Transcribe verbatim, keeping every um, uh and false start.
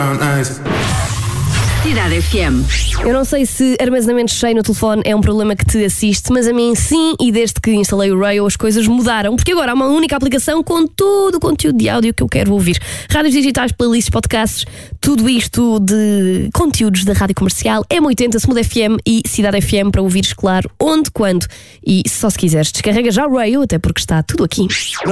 brown eyes. Cidade F M. Eu não sei se armazenamento cheio no telefone é um problema que te assiste, mas a mim sim, e desde que instalei o Rayo as coisas mudaram, porque agora há uma única aplicação com todo o conteúdo de áudio que eu quero ouvir. Rádios digitais, playlists, podcasts, tudo isto de conteúdos da rádio comercial, M oitenta, Smooth F M e Cidade F M para ouvires, claro, onde, quando e só se quiseres. Descarrega já o Rayo, até porque está tudo aqui.